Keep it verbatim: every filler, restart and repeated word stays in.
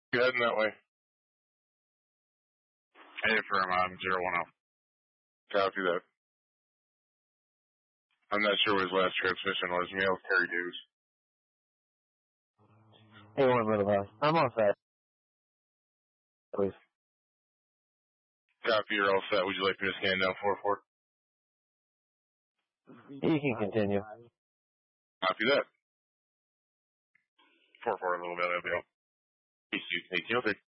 You're heading that way. Hey, firm, I'm zero one oh. Copy that. I'm not sure what his last transmission was. Male carry dues. Hey, one little house. I'm all set. Please. Copy, you're all set. Would you like me to scan down four four? You can continue. Copy that. four four, a little bit, I'll be out. Peace, you. Thank you.